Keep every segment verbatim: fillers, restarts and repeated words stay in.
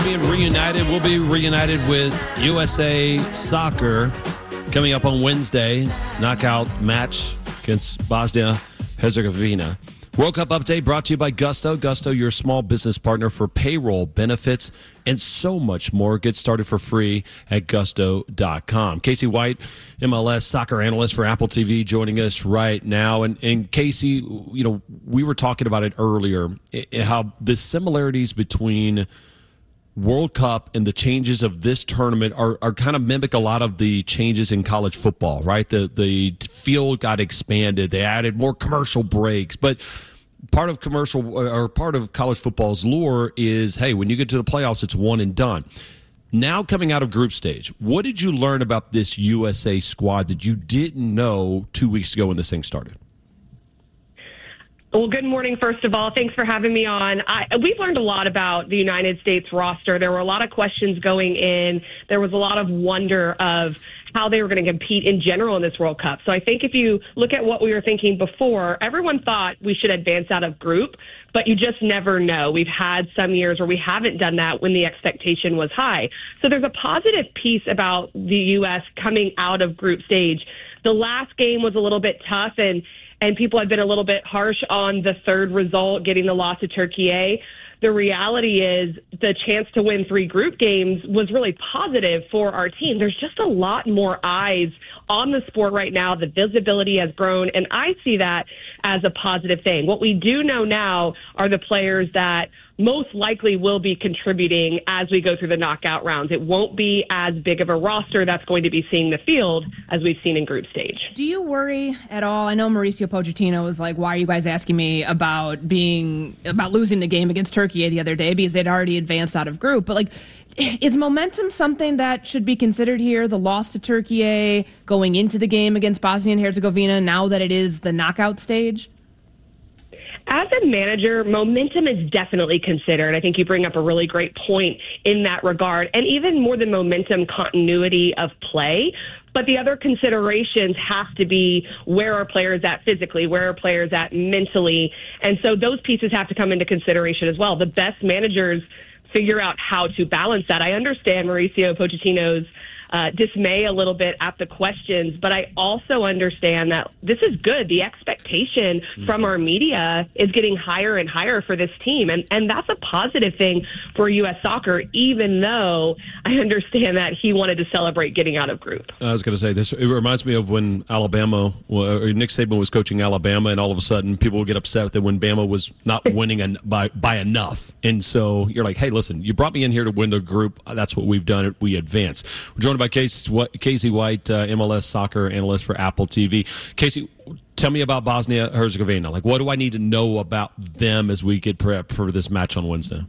Being reunited, we'll be reunited with U S A Soccer coming up on Wednesday. Knockout match against Bosnia-Herzegovina. World Cup update brought to you by Gusto. Gusto, your small business partner for payroll, benefits, and so much more. Get started for free at gusto dot com. Casey White, M L S soccer analyst for Apple T V, joining us right now. And, and Casey, you know, we were talking about it earlier, how the similarities between World Cup and the changes of this tournament are, are kind of mimic a lot of the changes in college football, right? The the field got expanded. They added more commercial breaks. But part of commercial or part of college football's lure is, hey, when you get to the playoffs, it's one and done. Now coming out of group stage, what did you learn about this U S A squad that you didn't know two weeks ago when this thing started? Well, good morning, first of all. Thanks for having me on. I, we've learned a lot about the United States roster. There were a lot of questions going in. There was a lot of wonder of how they were going to compete in general in this World Cup. So I think if you look at what we were thinking before, everyone thought we should advance out of group, but you just never know. We've had some years where we haven't done that when the expectation was high. So there's a positive piece about the U S coming out of group stage. The last game was a little bit tough, and And people have been a little bit harsh on the third result, getting the loss to Turkey. The reality is the chance to win three group games was really positive for our team. There's just a lot more eyes on the sport right now. The visibility has grown, and I see that as a positive thing. What we do know now are the players that most likely will be contributing as we go through the knockout rounds. It won't be as big of a roster that's going to be seeing the field as we've seen in group stage. Do you worry at all? I know Mauricio Pochettino was like, why are you guys asking me about being about losing the game against Turkey the other day, because they'd already advanced out of group. But like, is momentum something that should be considered here? The loss to Turkey going into the game against Bosnia and Herzegovina, now that it is the knockout stage? As a manager, momentum is definitely considered. I think you bring up a really great point in that regard. And even more than momentum, continuity of play. But the other considerations have to be, where are players at physically, where are players at mentally? And so those pieces have to come into consideration as well. The best managers figure out how to balance that. I understand Mauricio Pochettino's Uh, dismay a little bit at the questions, but I also understand that this is good. The expectation mm-hmm. from our media is getting higher and higher for this team, and, and that's a positive thing for U S Soccer, even though I understand that he wanted to celebrate getting out of group. I was going to say this. It reminds me of when Alabama, or Nick Saban was coaching Alabama, and all of a sudden people would get upset that when Bama was not winning en- by, by enough. And so you're like, hey, listen, you brought me in here to win the group. That's what we've done. We advance. We're joined by Casey White, uh, M L S soccer analyst for Apple T V. Casey, tell me about Bosnia-Herzegovina. Like, what do I need to know about them as we get prepped for this match on Wednesday?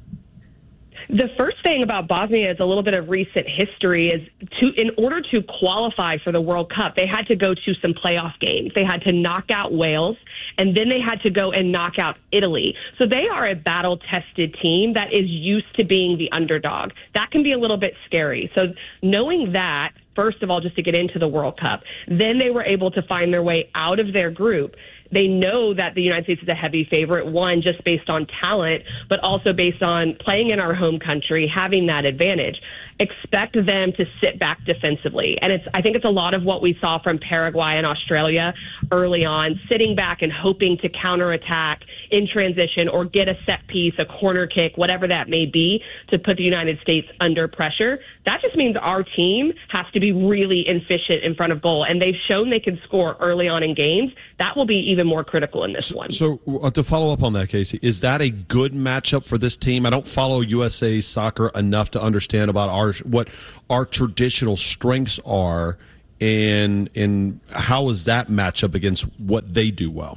The first thing about Bosnia is a little bit of recent history is to, in order to qualify for the World Cup, they had to go to some playoff games. They had to knock out Wales, and then they had to go and knock out Italy. So they are a battle-tested team that is used to being the underdog. That can be a little bit scary. So knowing that, first of all, just to get into the World Cup, then they were able to find their way out of their group. They know that the United States is a heavy favorite, one, just based on talent, but also based on playing in our home country, having that advantage. Expect them to sit back defensively. And it's, I think it's a lot of what we saw from Paraguay and Australia early on, sitting back and hoping to counterattack in transition or get a set piece, a corner kick, whatever that may be, to put the United States under pressure. That just means our team has to be really efficient in front of goal. And they've shown they can score early on in games. That will be even more critical in this so, one. So uh, to follow up on that, Casey, is that a good matchup for this team? I don't follow U S A Soccer enough to understand about our what our traditional strengths are, and and how is that matchup against what they do well?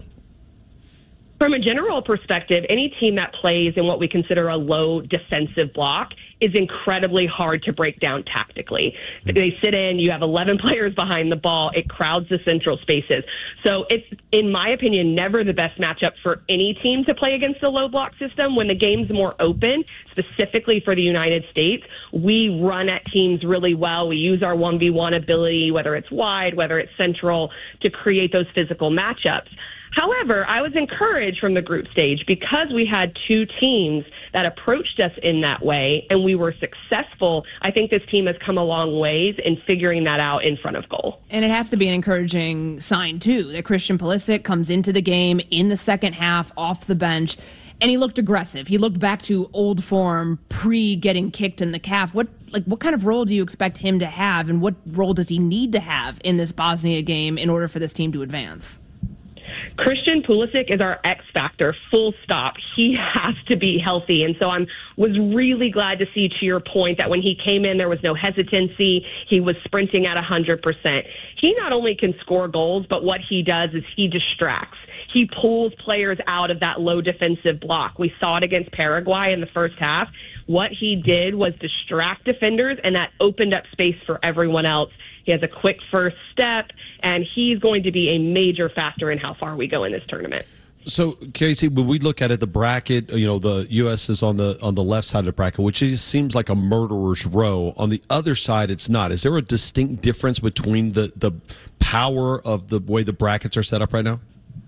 From a general perspective, any team that plays in what we consider a low defensive block is incredibly hard to break down tactically. Mm-hmm. They sit in, you have eleven players behind the ball, it crowds the central spaces. So it's, in my opinion, never the best matchup for any team to play against the low block system. When the game's more open, specifically for the United States, we run at teams really well. We use our one v one ability, whether it's wide, whether it's central, to create those physical matchups. However, I was encouraged from the group stage because we had two teams that approached us in that way and we were successful. I think this team has come a long ways in figuring that out in front of goal. And it has to be an encouraging sign, too, that Christian Pulisic comes into the game in the second half off the bench, and he looked aggressive. He looked back to old form pre getting kicked in the calf. What like what kind of role do you expect him to have, and what role does he need to have in this Bosnia game in order for this team to advance? Christian Pulisic is our X factor, full stop. He has to be healthy. And so I was really glad to see, to your point, that when he came in, there was no hesitancy. He was sprinting at one hundred percent. He not only can score goals, but what he does is he distracts. He pulls players out of that low defensive block. We saw it against Paraguay in the first half. What he did was distract defenders, and that opened up space for everyone else. He has a quick first step, and he's going to be a major factor in how far we go in this tournament. So, Casey, when we look at it, the bracket, you know, the U S is on the on the left side of the bracket, which just seems like a murderer's row. On the other side, it's not. Is there a distinct difference between the, the power of the way the brackets are set up right now?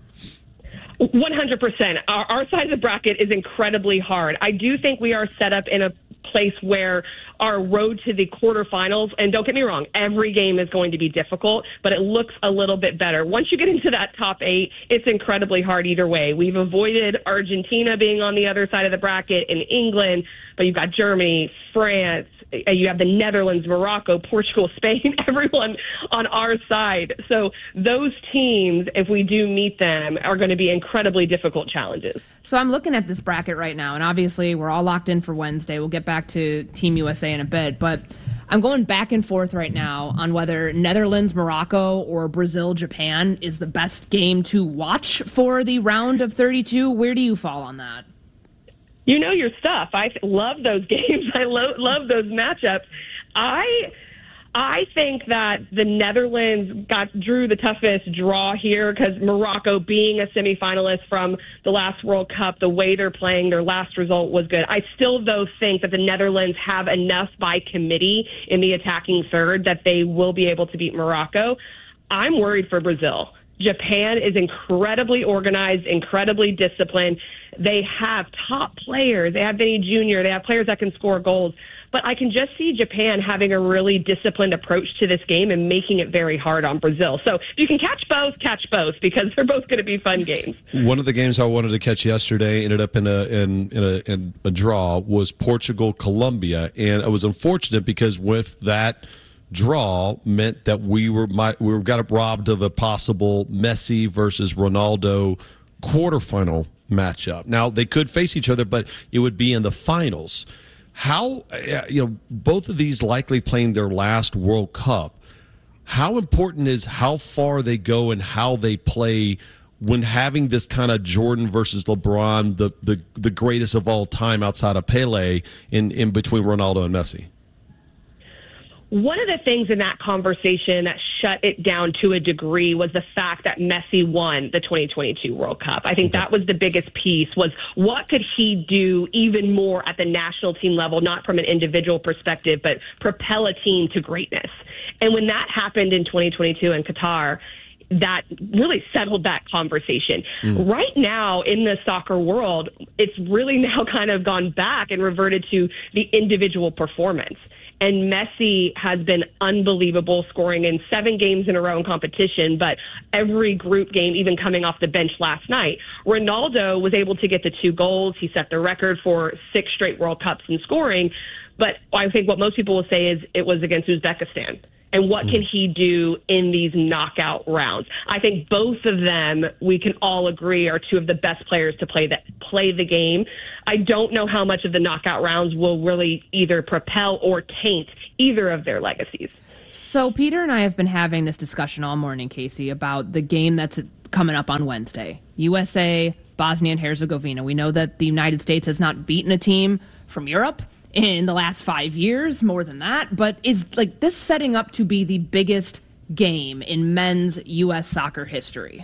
one hundred percent. Our, our side of the bracket is incredibly hard. I do think we are set up in a place where our road to the quarterfinals, and don't get me wrong, every game is going to be difficult, but it looks a little bit better. Once you get into that top eight, it's incredibly hard either way. We've avoided Argentina being on the other side of the bracket and England, but you've got Germany, France, you have the Netherlands, Morocco, Portugal, Spain, everyone on our side. So those teams, if we do meet them, are going to be incredibly difficult challenges. So I'm looking at this bracket right now, and obviously we're all locked in for Wednesday. We'll get back to Team U S A in a bit, but I'm going back and forth right now on whether Netherlands, Morocco, or Brazil, Japan is the best game to watch for the round of thirty-two. Where do you fall on that? You know your stuff. I love those games. I lo- love those matchups. I I think that the Netherlands got drew the toughest draw here because Morocco, being a semifinalist from the last World Cup, the way they're playing, their last result was good. I still, though, think that the Netherlands have enough by committee in the attacking third that they will be able to beat Morocco. I'm worried for Brazil. Japan is incredibly organized, incredibly disciplined. They have top players. They have Vinny Junior They have players that can score goals. But I can just see Japan having a really disciplined approach to this game and making it very hard on Brazil. So if you can catch both, catch both, because they're both going to be fun games. One of the games I wanted to catch yesterday ended up in a in, in a in a draw was Portugal Colombia, and it was unfortunate because with that draw meant that we were might, we were got robbed of a possible Messi versus Ronaldo quarterfinal matchup. Now they could face each other, but it would be in the finals. How, you know, both of these likely playing their last World Cup. How important is how far they go and how they play when having this kind of Jordan versus LeBron, the the, the greatest of all time outside of Pele, in, in between Ronaldo and Messi? One of the things in that conversation that shut it down to a degree was the fact that Messi won the twenty twenty-two World Cup. I think okay. that was the biggest piece, was what could he do even more at the national team level, not from an individual perspective, but propel a team to greatness. And when that happened in twenty twenty-two in Qatar, that really settled that conversation. Mm. Right now in the soccer world, it's really now kind of gone back and reverted to the individual performance. And Messi has been unbelievable, scoring in seven games in a row in competition, but every group game, even coming off the bench last night. Ronaldo was able to get the two goals. He set the record for six straight World Cups in scoring. But I think what most people will say is it was against Uzbekistan. And what can he do in these knockout rounds? I think both of them, we can all agree, are two of the best players to play the, play the game. I don't know how much of the knockout rounds will really either propel or taint either of their legacies. So Peter and I have been having this discussion all morning, Casey, about the game that's coming up on Wednesday. U S A, Bosnia and Herzegovina. We know that the United States has not beaten a team from Europe in the last five years, more than that, but is like this setting up to be the biggest game in men's U S soccer history?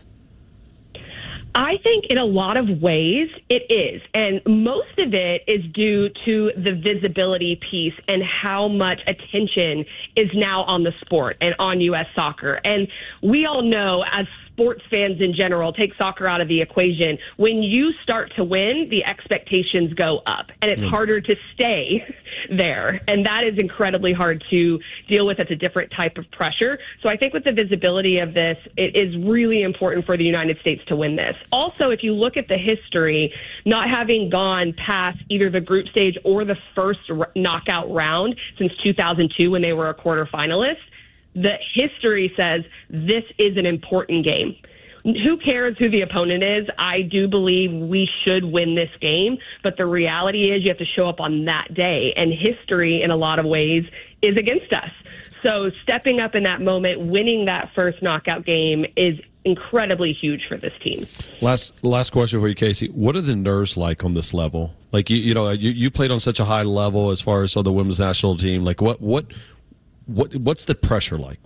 I think in a lot of ways it is. And most of it is due to the visibility piece and how much attention is now on the sport and on U S soccer. And we all know as sports fans in general, take soccer out of the equation. When you start to win, the expectations go up, and it's mm. harder to stay there. And that is incredibly hard to deal with. It's a different type of pressure. So I think with the visibility of this, it is really important for the United States to win this. Also, if you look at the history, not having gone past either the group stage or the first r- knockout round since two thousand two when they were a quarterfinalist, the history says this is an important game. Who cares who the opponent is? I do believe we should win this game, but the reality is you have to show up on that day, and history in a lot of ways is against us. So stepping up in that moment, winning that first knockout game is incredibly huge for this team. Last last question for you, Casey. What are the nerves like on this level? Like, you you know, you, you played on such a high level as far as on the women's national team. Like, what what what what's the pressure like?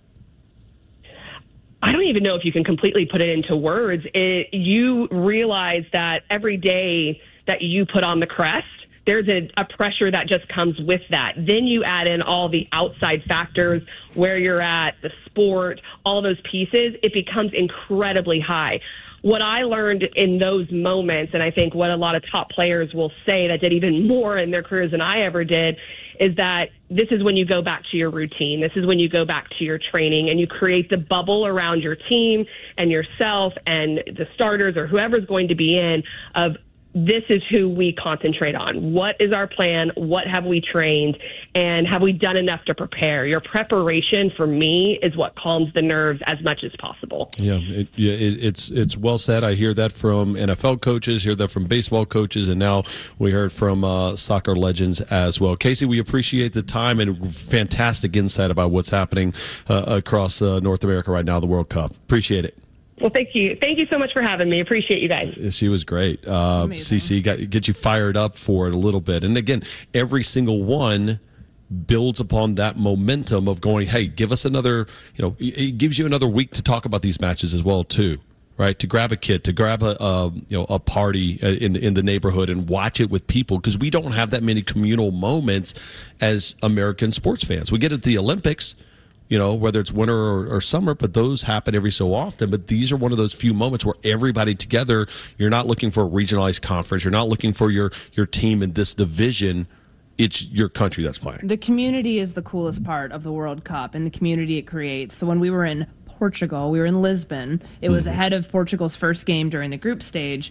I don't even know if you can completely put it into words. It, you realize that every day that you put on the crest, there's a, a pressure that just comes with that. Then you add in all the outside factors, where you're at, the sport, all those pieces. It becomes incredibly high. What I learned in those moments, and I think what a lot of top players will say that did even more in their careers than I ever did, is that this is when you go back to your routine. This is when you go back to your training and you create the bubble around your team and yourself and the starters or whoever's going to be in of, this is who we concentrate on. What is our plan? What have we trained? And have we done enough to prepare? Your preparation, for me, is what calms the nerves as much as possible. Yeah, it, yeah it, it's it's well said. I hear that from N F L coaches, hear that from baseball coaches, and now we heard from uh, soccer legends as well. Casey, we appreciate the time and fantastic insight about what's happening uh, across uh, North America right now, the World Cup. Appreciate it. Well, thank you. Thank you so much for having me. Appreciate you guys. She was great. Uh, C C, got, get you fired up for it a little bit. And again, every single one builds upon that momentum of going, hey, give us another, you know, it gives you another week to talk about these matches as well, too. Right, to grab a kid, to grab a, a you know a party in in the neighborhood and watch it with people, because we don't have that many communal moments as American sports fans. We get at the Olympics, you know, whether it's winter or, or summer, but those happen every so often. But these are one of those few moments where everybody together, you're not looking for a regionalized conference. You're not looking for your, your team in this division. It's your country that's playing. The community is the coolest part of the World Cup, and the community it creates. So when we were in Portugal, we were in Lisbon. It was mm-hmm. ahead of Portugal's first game during the group stage.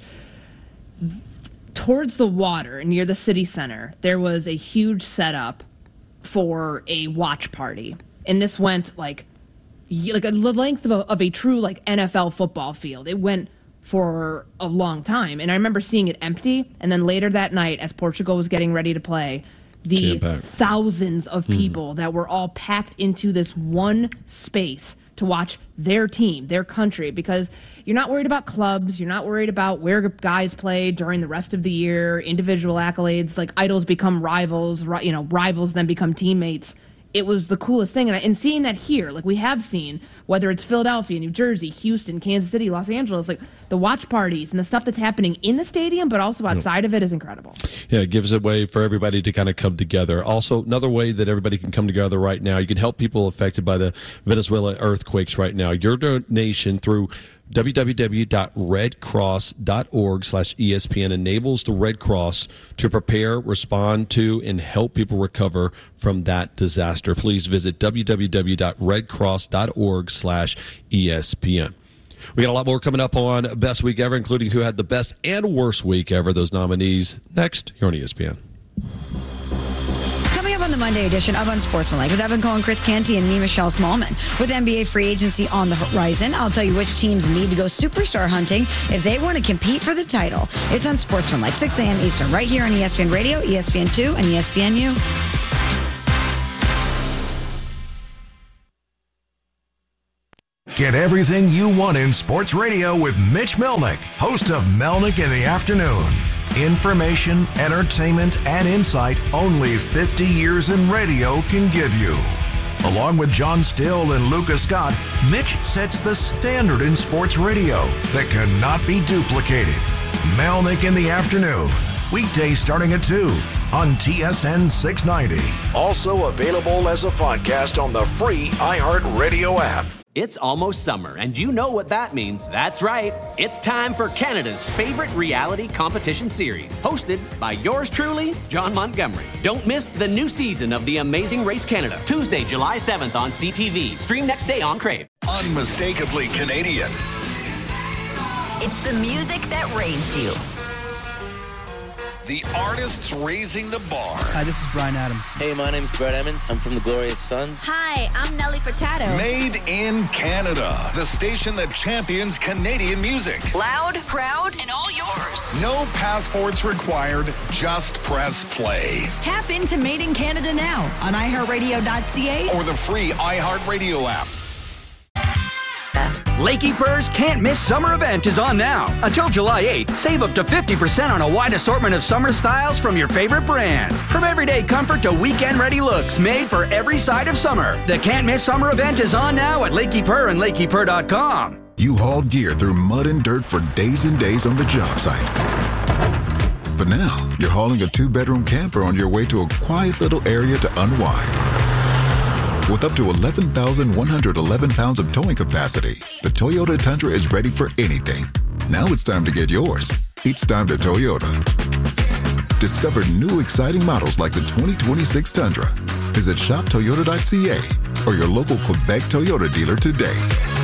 Towards the water, near the city center, there was a huge setup for a watch party. And this went like, like the length of a, of a true like N F L football field. It went for a long time. And I remember seeing it empty. And then later that night, as Portugal was getting ready to play, the thousands of people mm-hmm. that were all packed into this one space to watch their team, their country, because you're not worried about clubs. You're not worried about where guys play during the rest of the year, individual accolades, like idols become rivals, you know, rivals then become teammates. It was the coolest thing. And, I, and seeing that here, like we have seen, whether it's Philadelphia, New Jersey, Houston, Kansas City, Los Angeles, like the watch parties and the stuff that's happening in the stadium, but also outside of it is incredible. Yeah, it gives a way for everybody to kind of come together. Also, another way that everybody can come together right now, you can help people affected by the Venezuela earthquakes right now. Your donation through w w w dot red cross dot org slash E S P N enables the Red Cross to prepare, respond to, and help people recover from that disaster. Please visit w w w dot red cross dot org slash E S P N. We got a lot more coming up on Best Week Ever, including who had the best and worst week ever, those nominees, next here on E S P N. On the Monday edition of Unsportsmanlike with Evan Cohen, Chris Canty, and me, Michelle Smallman. With N B A free agency on the horizon, I'll tell you which teams need to go superstar hunting if they want to compete for the title. It's Unsportsmanlike, six a.m. Eastern, right here on E S P N Radio, E S P N two, and E S P N U. Get everything you want in sports radio with Mitch Melnick, host of Melnick in the Afternoon. Information, entertainment, and insight only fifty years in radio can give you. Along with John Still and Lucas Scott, Mitch sets the standard in sports radio that cannot be duplicated. Melnick in the Afternoon, weekdays starting at two on T S N six ninety. Also available as a podcast on the free iHeartRadio app. It's almost summer, and you know what that means. That's right. It's time for Canada's favorite reality competition series, hosted by yours truly, John Montgomery. Don't miss the new season of The Amazing Race Canada, Tuesday, July seventh on C T V. Stream next day on Crave. Unmistakably Canadian. It's the music that raised you. The artists raising the bar. Hi, this is Bryan Adams. Hey, my name's Brett Emmons. I'm from the Glorious Sons. Hi, I'm Nelly Furtado. Made in Canada. The station that champions Canadian music. Loud, proud, and all yours. No passports required. Just press play. Tap into Made in Canada now on i heart radio dot c a Or the free iHeartRadio app. Lakey Purr's Can't Miss Summer event is on now. Until July eighth, save up to fifty percent on a wide assortment of summer styles from your favorite brands. From everyday comfort to weekend-ready looks made for every side of summer. The Can't Miss Summer event is on now at Lakey Purr and Lakey Purr dot com. You hauled gear through mud and dirt for days and days on the job site. But now, you're hauling a two-bedroom camper on your way to a quiet little area to unwind. With up to eleven thousand one hundred eleven pounds of towing capacity, the Toyota Tundra is ready for anything. Now it's time to get yours. It's time to Toyota. Discover new exciting models like the twenty twenty-six Tundra. Visit shop toyota dot c a or your local Quebec Toyota dealer today.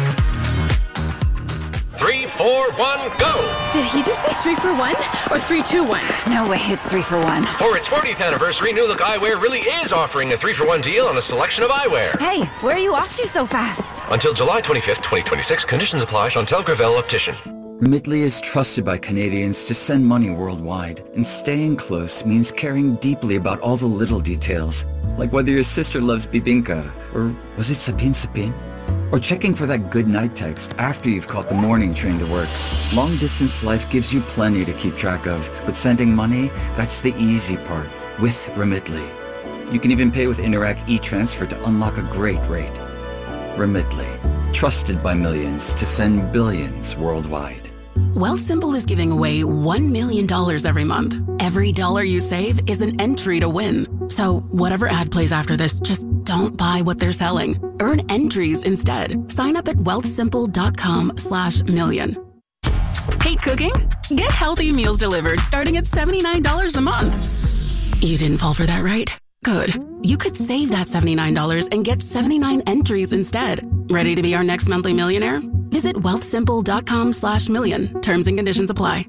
Three, four, one, go! Did he just say three for one or three, two, one? No way, it's three for one. For its fortieth anniversary, New Look Eyewear really is offering a three for one deal on a selection of eyewear. Hey, where are you off to so fast? Until July twenty-fifth, twenty twenty-six, conditions apply. Chantel Gravel, Optician. Remitly is trusted by Canadians to send money worldwide, and staying close means caring deeply about all the little details, like whether your sister loves bibinka, or was it sapin sapin? Or checking for that good night text after you've caught the morning train to work. Long-distance life gives you plenty to keep track of, but sending money, that's the easy part, with Remitly. You can even pay with Interac e-Transfer to unlock a great rate. Remitly, trusted by millions to send billions worldwide. Wealthsimple is giving away one million dollars every month. Every dollar you save is an entry to win. So whatever ad plays after this, just don't buy what they're selling. Earn entries instead. Sign up at wealthsimple.com slash million. Hate cooking? Get healthy meals delivered starting at seventy-nine dollars a month. You didn't fall for that, right? Good. You could save that seventy-nine dollars and get seventy-nine entries instead. Ready to be our next monthly millionaire? Visit wealthsimple.com slash million. Terms and conditions apply.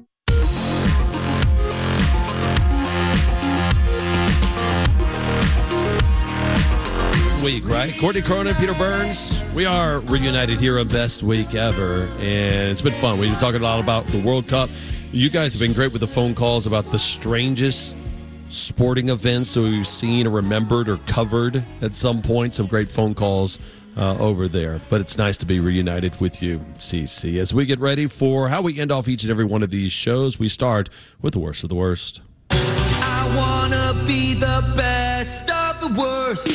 Week, right? Courtney Cronin, Peter Burns. We are reunited here on Best Week Ever, and it's been fun. We've been talking a lot about the World Cup. You guys have been great with the phone calls about the strangest sporting events that we've seen or remembered or covered at some point. Some great phone calls uh, over there. But it's nice to be reunited with you, Cece. As we get ready for how we end off each and every one of these shows, we start with the worst of the worst. I want to be the best of the worst.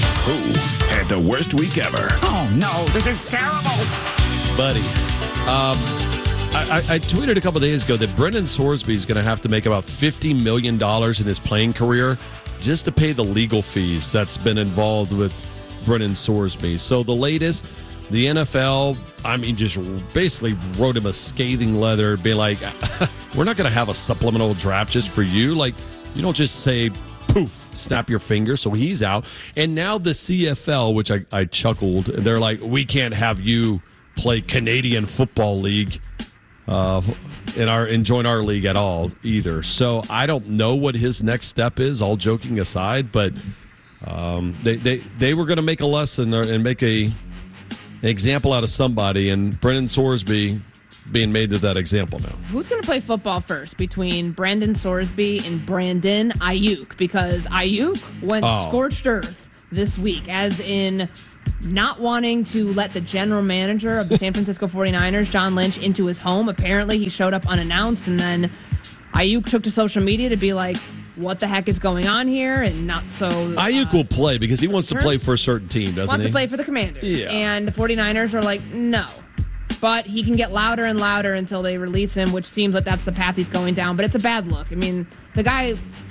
Who had the worst week ever? Oh, no, this is terrible. Buddy, um, I, I, I tweeted a couple days ago that Brendan Sorsby is going to have to make about fifty million dollars in his playing career just to pay the legal fees that's been involved with Brendan Sorsby. So the latest, the N F L, I mean, just basically wrote him a scathing letter, being like, we're not going to have a supplemental draft just for you. Like, you don't just say, poof, snap your fingers. So he's out. And now the C F L, which I, I chuckled, they're like, we can't have you play Canadian Football League uh, in our and join our league at all either. So I don't know what his next step is, all joking aside, but um, they, they, they were going to make a lesson and make a an example out of somebody, and Brendan Sorsby being made to that example now. Who's going to play football first between Brandon Sorsby and Brandon Ayuk? Because Ayuk went Oh. scorched earth this week, as in not wanting to let the general manager of the San Francisco forty-niners, John Lynch, into his home. Apparently, he showed up unannounced, and then Ayuk took to social media to be like, what the heck is going on here? And not so... Ayuk uh, will play because he wants to play for a certain team, doesn't wants he? to play for the Commanders. Yeah. And the forty-niners are like, no. But he can get louder and louder until they release him, which seems like that's the path he's going down. But it's a bad look. I mean, the guy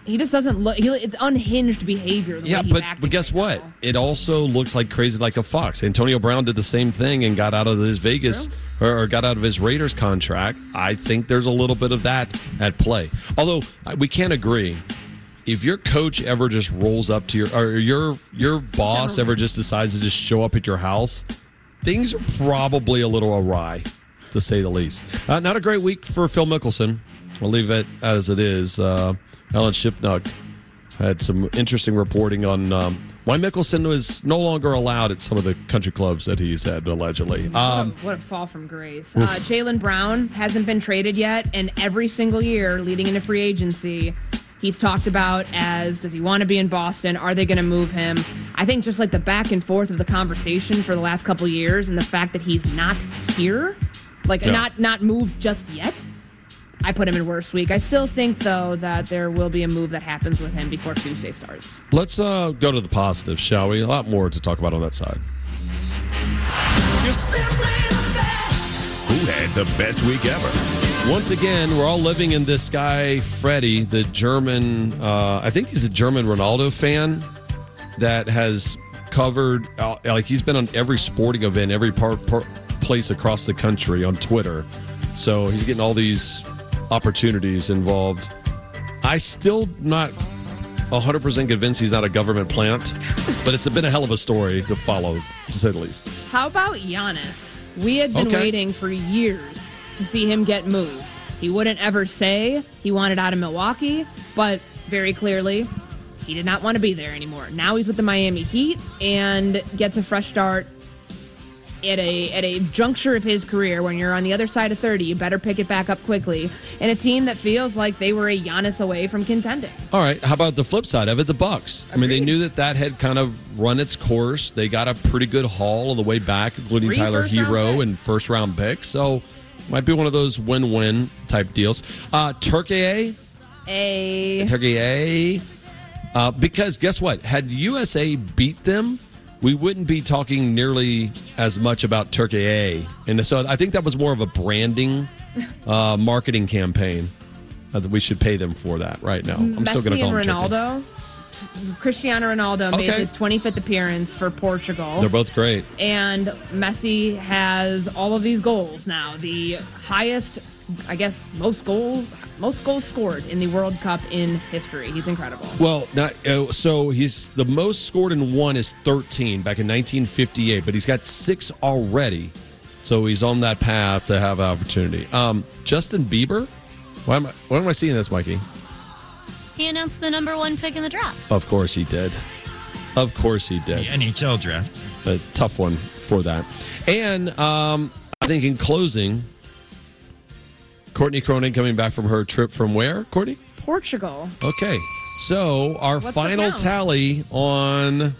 He just doesn't look. He, it's unhinged behavior. The Yeah, way he's but, acting but guess right what? now. It also looks like crazy like a fox. Antonio Brown did the same thing and got out of his Vegas or, or got out of his Raiders contract. I think there's a little bit of that at play. Although we can't agree. If your coach ever just rolls up to your or your your boss ever just decides to just show up at your house, things are probably a little awry, to say the least. Uh, not a great week for Phil Mickelson. I'll leave it as it is. Uh, Alan Shipnuck had some interesting reporting on um, why Mickelson was no longer allowed at some of the country clubs that he's at, allegedly. Um, what, a, what a fall from grace. Uh, Jaylen Brown hasn't been traded yet, and every single year leading into free agency, he's talked about as, does he want to be in Boston? Are they going to move him? I think just like the back and forth of the conversation for the last couple of years and the fact that he's not here, like Yeah. not not moved just yet, I put him in worst week. I still think, though, that there will be a move that happens with him before Tuesday starts. let's uh, go to the positives, shall we? A lot more to talk about on that side. You're simply the best. Who had the best week ever? Once again, we're all living in this guy, Freddie, the German, uh, I think he's a German Ronaldo fan that has covered, uh, like he's been on every sporting event, every part, part, place across the country on Twitter. So he's getting all these opportunities involved. I still not one hundred percent convinced he's not a government plant, but it's been a hell of a story to follow, to say the least. How about Giannis? We had been Okay. waiting for years to see him get moved. He wouldn't ever say he wanted out of Milwaukee, but very clearly, he did not want to be there anymore. Now he's with the Miami Heat and gets a fresh start at a at a juncture of his career. When you're on the other side of thirty, you better pick it back up quickly. And a team that feels like they were a Giannis away from contending. All right, how about the flip side of it, the Bucks? I mean, they knew that that had kind of run its course. They got a pretty good haul on the way back, including Three Tyler first-round Hero picks. and first-round picks. So might be one of those win-win type deals. Uh, Turkey, A Turkey, uh, because guess what? Had U S A beat them, we wouldn't be talking nearly as much about Turkey A. And so I think that was more of a branding, uh, marketing campaign. Uh, we should pay them for that right now. I'm Messi still going to call and them Turkey. Ronaldo. Cristiano Ronaldo made Okay. his twenty-fifth appearance for Portugal. They're both great. And Messi has all of these goals now. The highest, I guess, most goals, most goals scored in the World Cup in history. He's incredible. Well, not, uh, so he's the most scored in one is thirteen back in nineteen fifty-eight, but he's got six already. So he's on that path to have opportunity. Um, Justin Bieber? Why am I, why am I seeing this, Mikey? He announced the number one pick in the draft. Of course he did. Of course he did. The N H L draft. A tough one for that. And um, I think in closing, Courtney Cronin coming back from her trip from where, Courtney? Portugal. Okay. So our What's the final count? tally on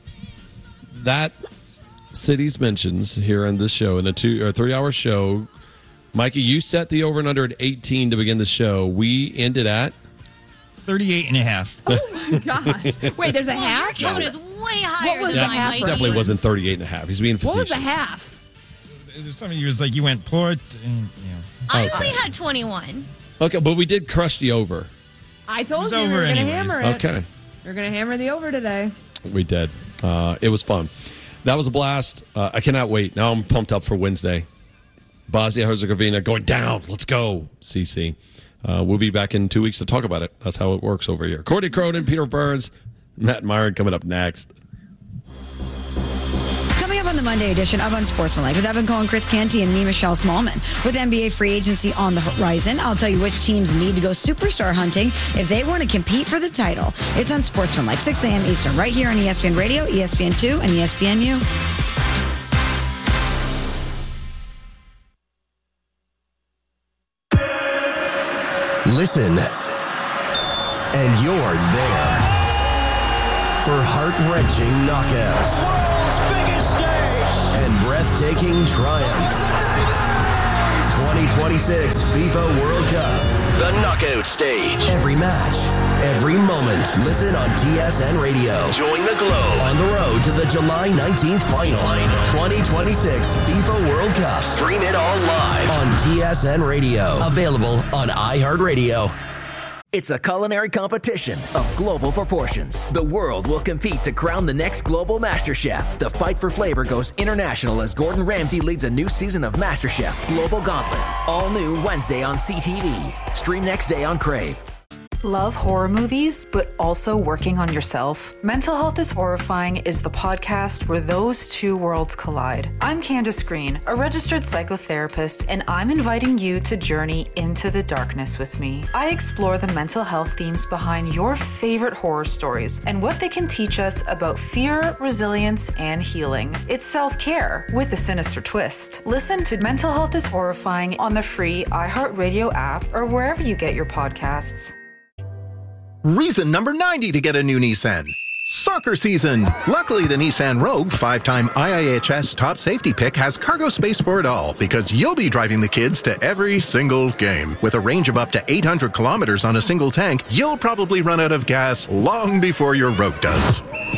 that city's mentions here on this show, in a two or three hour show. Mikey, you set the over and under at eighteen to begin the show. We ended at thirty-eight and a half. Oh my gosh. Wait, there's a half? Your count is way higher What was than the mine, half? Mikey. definitely wasn't thirty-eight and a half. He's being What facetious. was the half? Some of you was like you went Port and you know. I Okay. only had twenty-one. Okay, but we did crush the over. I told It's you we over were going to anyways. hammer it. Okay. We're going to hammer the over today. We did. Uh, it was fun. That was a blast. Uh, I cannot wait. Now I'm pumped up for Wednesday. Bosnia-Herzegovina going down. Let's go, C C. Uh, we'll be back in two weeks to talk about it. That's how it works over here. Courtney Cronin, Peter Burns, Matt Myron coming up next. Coming up on the Monday edition of Unsportsmanlike with Evan Cohen, Chris Canty, and me, Michelle Smallman. With N B A free agency on the horizon, I'll tell you which teams need to go superstar hunting if they want to compete for the title. It's Unsportsmanlike, six a.m. Eastern, right here on E S P N Radio, E S P N two, and E S P N U. Listen, and you're there for heart-wrenching knockouts, World's biggest stage. and breathtaking triumph. twenty twenty-six FIFA World Cup, the knockout stage. Every match, every moment. Listen on T S N Radio. Join the globe on the road to the July nineteenth final. twenty twenty-six FIFA World Cup. Stream it all live on T S N Radio. Available on iHeartRadio. It's a culinary competition of global proportions. The world will compete to crown the next global MasterChef. The fight for flavor goes international as Gordon Ramsay leads a new season of MasterChef Global Gauntlet. All new Wednesday on C T V. Stream next day on Crave. Love horror movies, but also working on yourself? Mental Health is Horrifying is the podcast where those two worlds collide. I'm Candace Green, a registered psychotherapist, and I'm inviting you to journey into the darkness with me. I explore the mental health themes behind your favorite horror stories and what they can teach us about fear, resilience, and healing. It's self-care with a sinister twist. Listen to Mental Health is Horrifying on the free iHeartRadio app or wherever you get your podcasts. Reason number ninety to get a new Nissan. Soccer season. Luckily, the Nissan Rogue, five-time I I H S top safety pick, has cargo space for it all because you'll be driving the kids to every single game. With a range of up to eight hundred kilometers on a single tank, you'll probably run out of gas long before your Rogue does.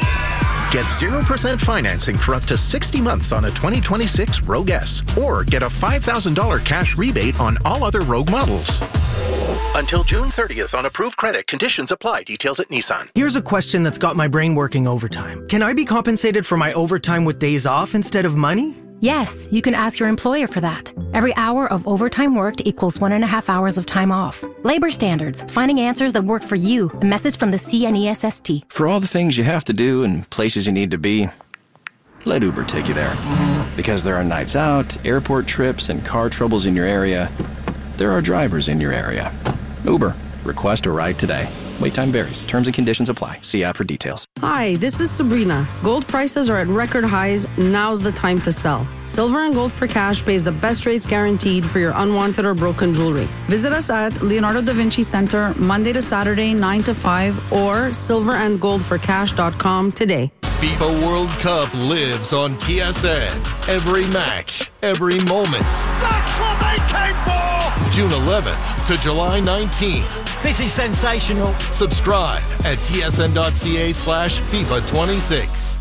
Get zero percent financing for up to sixty months on a twenty twenty-six Rogue S, or get a five thousand dollars cash rebate on all other Rogue models. Until June thirtieth on approved credit. Conditions apply. Details at Nissan. Here's a question that's got my brain working overtime. Can I be compensated for my overtime with days off instead of money? Yes, you can ask your employer for that. Every hour of overtime worked equals one and a half hours of time off. Labor standards, finding answers that work for you. A message from the C N E S S T. For all the things you have to do and places you need to be, let Uber take you there. Because there are nights out, airport trips, and car troubles in your area, there are drivers in your area. Uber. Request a ride today. Wait time varies. Terms and conditions apply. See app for details. Hi, this is Sabrina. Gold prices are at record highs. Now's the time to sell. Silver and Gold for Cash pays the best rates guaranteed for your unwanted or broken jewelry. Visit us at Leonardo da Vinci Center Monday to Saturday, nine to five, or silver and gold for cash dot com today. FIFA World Cup lives on T S N. Every match, every moment. That's what they came for! June eleventh to July nineteenth. This is sensational. Subscribe at tsn.ca slash FIFA 26.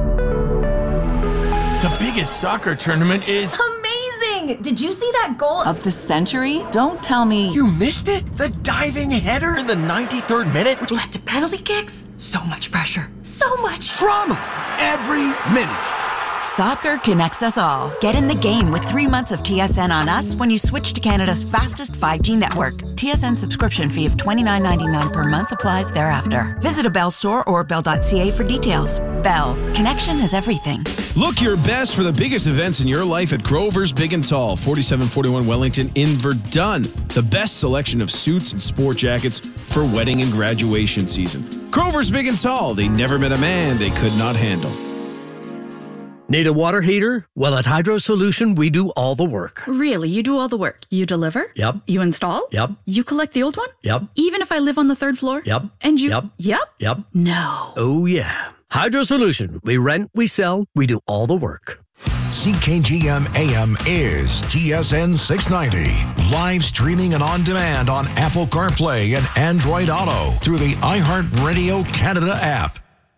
The biggest soccer tournament is... amazing! Did you see that goal of the century? Don't tell me... You missed it? The diving header in the ninety-third minute? Which led to penalty kicks? So much pressure. So much... drama! Every minute. Soccer connects us all. Get in the game with three months of T S N on us when you switch to Canada's fastest five G network. T S N subscription fee of twenty-nine ninety-nine per month applies thereafter. Visit a Bell store or bell dot c a for details. Bell. Connection is everything. Look your best for the biggest events in your life at Grover's Big and Tall, forty-seven forty-one Wellington in Verdun. The best selection of suits and sport jackets for wedding and graduation season. Grover's Big and Tall. They never met a man they could not handle. Need a water heater? Well, at Hydro Solution, we do all the work. Really? You do all the work? You deliver? Yep. You install? Yep. You collect the old one? Yep. Even if I live on the third floor? Yep. And you? Yep. Yep? Yep. No. Oh, yeah. Hydro Solution. We rent, we sell, we do all the work. C K G M A M is T S N six ninety. Live streaming and on demand on Apple CarPlay and Android Auto through the iHeartRadio Canada app.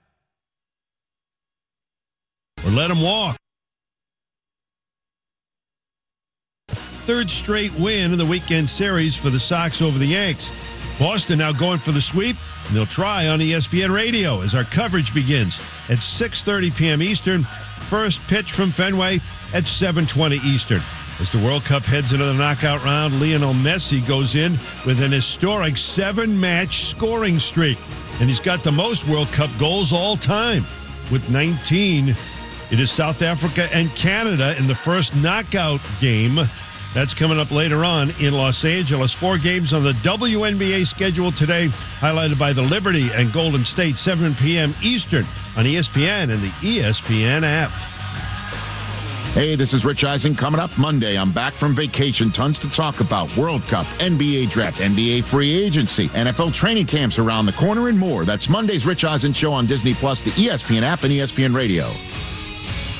Or let them walk. Third straight win in the weekend series for the Sox over the Yanks. Boston now going for the sweep, and they'll try on E S P N Radio as our coverage begins at six thirty p.m. Eastern. First pitch from Fenway at seven twenty Eastern. As the World Cup heads into the knockout round, Lionel Messi goes in with an historic seven-match scoring streak, and he's got the most World Cup goals all time with nineteen. It is South Africa and Canada in the first knockout game. That's coming up later on in Los Angeles. Four games on the W N B A schedule today, highlighted by the Liberty and Golden State, seven p.m. Eastern on E S P N and the E S P N app. Hey, this is Rich Eisen. Coming up Monday, I'm back from vacation. Tons to talk about. World Cup, N B A Draft, N B A Free Agency, N F L training camps around the corner, and more. That's Monday's Rich Eisen Show on Disney Plus, the E S P N app, and E S P N Radio.